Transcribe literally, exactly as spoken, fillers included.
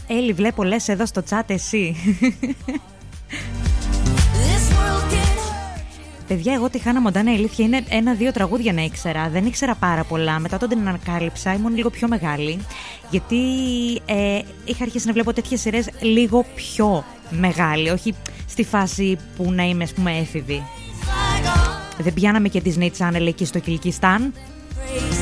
Έλλη, βλέπω λες εδώ στο chat εσύ. Παιδιά, εγώ τη Χάνα Μοντάνα, η αλήθεια είναι ένα-δύο τραγούδια να ήξερα. Δεν ήξερα πάρα πολλά. Μετά όταν την ανακάλυψα, ήμουν λίγο πιο μεγάλη. Γιατί ε, είχα αρχίσει να βλέπω τέτοιες σειρές λίγο πιο μεγάλη. Όχι στη φάση που να είμαι, ας πούμε, έφηβη. Δεν πιάναμε και Disney Channel εκεί στο Κιλκιστάν.